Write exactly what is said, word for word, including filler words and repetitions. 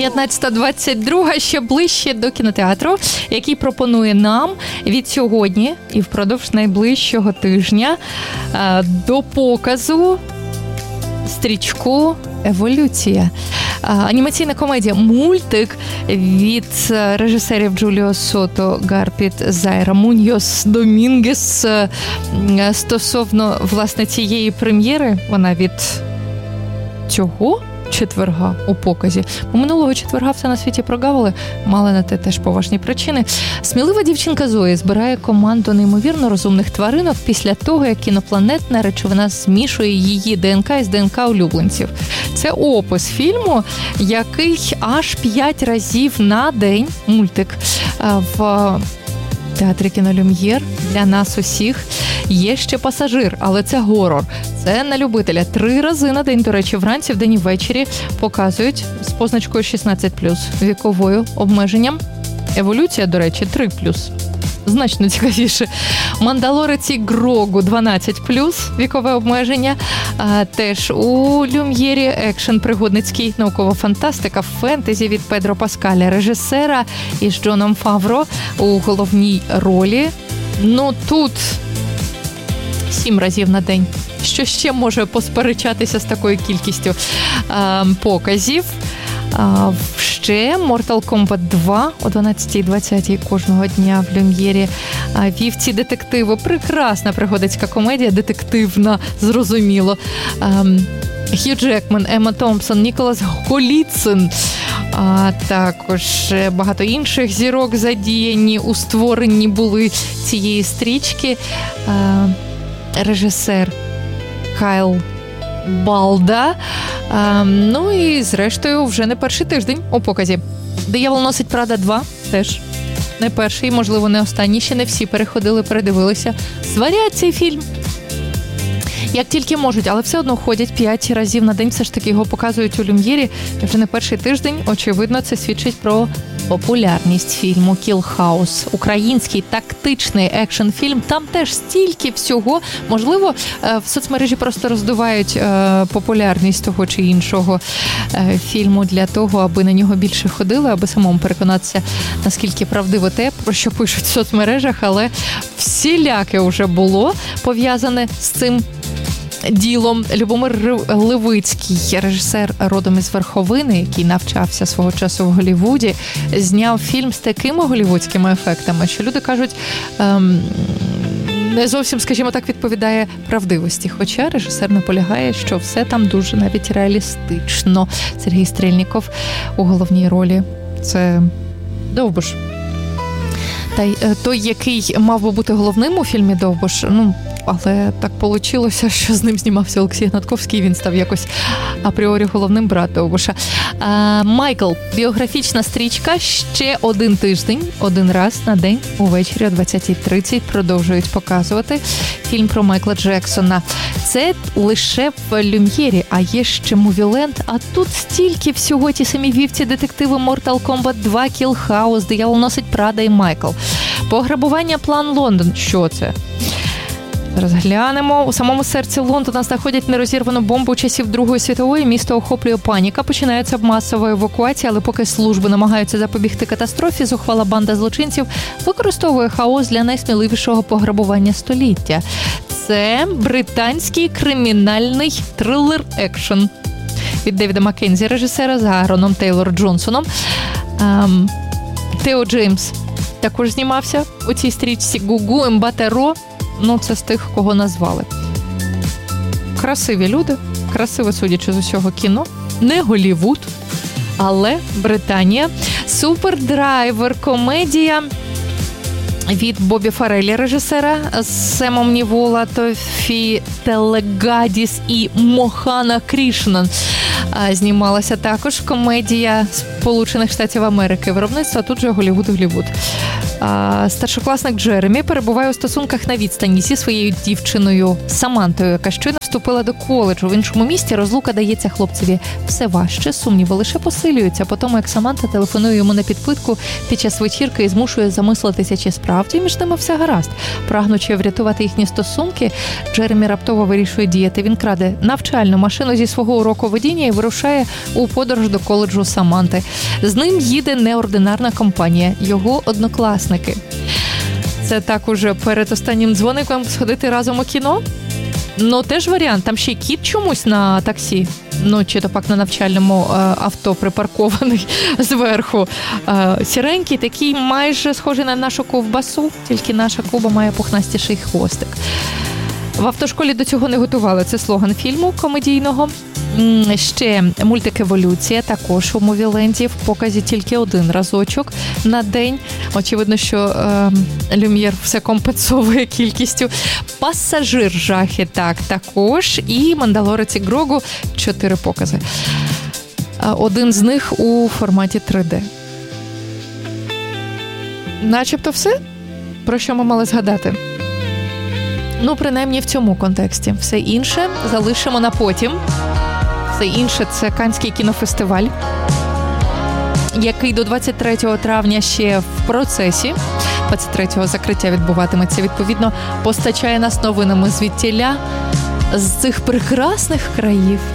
п'ятнадцята двадцять два ще ближче до кінотеатру, який пропонує нам від сьогодні і впродовж найближчого тижня до показу стрічку «Еволюція». Анімаційна комедія «Мультик» від режисерів Джуліо Сото, Гарпіт, Зайра Муньйос, Домінгес. Стосовно, власне, цієї прем'єри, вона від цього четверга у показі. Бо минулого четверга все на світі прогавили, мали на те теж поважні причини. Смілива дівчинка Зоя збирає команду неймовірно розумних тваринок після того, як інопланетна речовина змішує її ДНК із ДНК улюбленців. Це опис фільму, який аж п'ять разів на день, мультик, в театрі «Кінолюм'єр» для нас усіх. Є ще «Пасажир», але це горор. Це на любителя. Три рази на день, до речі, вранці, вдень і ввечері показують з позначкою шістнадцять плюс, віковою обмеженням. «Еволюція», до речі, три плюс. Значно цікавіше. «Мандалореці Грогу» дванадцять плюс, вікове обмеження. А, теж у Люм'єрі екшен пригодницький, наукова фантастика, фентезі від Педро Паскаля, режисера із Джоном Фавро у головній ролі. Ну, тут сім разів на день. Що ще може посперечатися з такою кількістю а, показів? А, ще Mortal Kombat два о дванадцята двадцять кожного дня в Люм'єрі. А, «Вівці детективу». Прекрасна пригодицька комедія, детективна, зрозуміло. А, Хью Джекман, Емма Томпсон, Ніколас Голіцин. А також багато інших зірок задіяні у створенні були цієї стрічки. А, режисер Кайл Балда. А, ну і зрештою вже не перший тиждень у показі. «Диявол носить Прада два» теж не перший, можливо, не останній. Ще не всі переходили, передивилися. Сварять цей фільм як тільки можуть, але все одно ходять п'ять разів на день, все ж таки його показують у Люм'єрі. Вже не перший тиждень, очевидно, це свідчить про популярність фільму «Kill House». Український тактичний екшн-фільм. Там теж стільки всього. Можливо, в соцмережі просто роздувають популярність того чи іншого фільму для того, аби на нього більше ходили, аби самому переконатися, наскільки правдиво те, про що пишуть в соцмережах, але всіляке вже було пов'язане з цим ділом. Любомир Левицький, режисер родом із Верховини, який навчався свого часу в Голлівуді, зняв фільм з такими голлівудськими ефектами, що люди кажуть, ем, не зовсім, скажімо так, відповідає правдивості. Хоча режисер наполягає, що все там дуже навіть реалістично. Сергій Стрельніков у головній ролі. Це Довбуш. Та й той, який мав би бути головним у фільмі «Довбуш», ну, але так вийшло, що з ним знімався Олексій Гнатковський, він став якось апріорі головним брат Довбуша. А, Майкл. Біографічна стрічка ще один тиждень, один раз на день увечері о двадцята тридцять продовжують показувати фільм про Майкла Джексона. Це лише в Люм'єрі, а є ще Мувіленд, а тут стільки всього, ті самі «Вівці детективи», Mortal Kombat два, Kill House, «Диявол носить Прада» і «Майкл». Пограбування «План Лондон». Що це? Розглянемо. У самому серці Лондона знаходять нерозірвану бомбу часів Другої світової. Місто охоплює паніка. Починається масова евакуація, але поки служби намагаються запобігти катастрофі, зухвала банда злочинців використовує хаос для найсміливішого пограбування століття. Це британський кримінальний трилер-екшн від Девіда Маккензі, режисера, з Аароном Тейлор Джонсоном. Ем, Тео Джеймс також знімався у цій стрічці. Гугу, Ембатеро. Ну, це з тих, кого назвали. Красиві люди, красиве, судячи з усього, кіно. Не Голлівуд, але Британія. Супердрайвер, комедія від Бобі Фаррелі, режисера, з Семом Нівола, Тофі Телегадіс і Мохана Крішнан. Знімалася також комедія Сполучених Штатів Америки. Виробництво тут же Голлівуд-Голлівуд. Старшокласник Джеремі перебуває у стосунках на відстані зі своєю дівчиною Самантою, яка щойно вступила до коледжу в іншому місті, розлука дається хлопцеві все важче, сумніви лише посилюються. По тому, як Саманта телефонує йому на підпитку під час вечірки і змушує замислитися, чи справді між ними все гаразд. Прагнучи врятувати їхні стосунки, Джеремі раптово вирішує діяти. Він краде навчальну машину зі свого уроку водіння і вирушає у подорож до коледжу Саманти. З ним їде неординарна компанія, його однокласники. Це так уже перед останнім дзвоником сходити разом у кіно? Ну, теж варіант. Там ще й кіт чомусь на таксі. Ну, чи то пак на навчальному е, авто припаркований зверху. Е, сіренький, такий майже схожий на нашу ковбасу, тільки наша Куба має пухнастіший хвостик. В автошколі до цього не готували. Це слоган фільму комедійного. Ще мультик «Еволюція» також у Мувіленді в показі тільки один разочок на день. Очевидно, що е, Люм'єр все компенсовує кількістю. «Пасажир» жахи так також. І «Мандалорець» і «Грогу» чотири покази. Один з них у форматі три де. Начебто все, про що ми мали згадати. Ну, принаймні в цьому контексті. Все інше залишимо на потім. Все інше – це Каннський кінофестиваль, який до двадцять третього травня ще в процесі. двадцять третього закриття відбуватиметься. Відповідно, постачає нас новинами звідтіля, з цих прекрасних країв.